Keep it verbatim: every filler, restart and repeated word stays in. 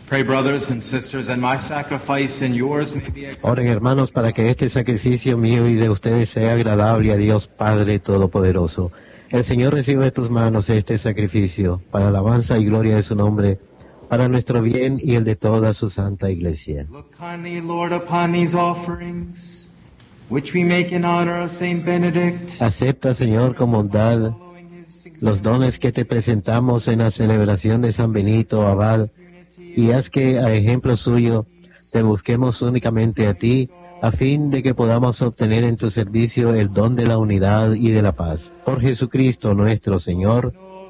Pray, brothers and sisters, and my sacrifice and yours may be accepted. Oren, hermanos, para que este sacrificio mío y de ustedes sea agradable a Dios Padre Todopoderoso. El Señor recibe de tus manos este sacrificio para alabanza y gloria de su nombre, para nuestro bien y el de toda su santa Iglesia. Look kindly, Lord, upon these offerings, which we make in honor of Saint Benedict. Acepta, Señor, con bondad los dones que te presentamos en la celebración de San Benito Abad, y haz que, a ejemplo suyo, te busquemos únicamente a ti, a fin de que podamos obtener en tu servicio el don de la unidad y de la paz. Por Jesucristo nuestro Señor.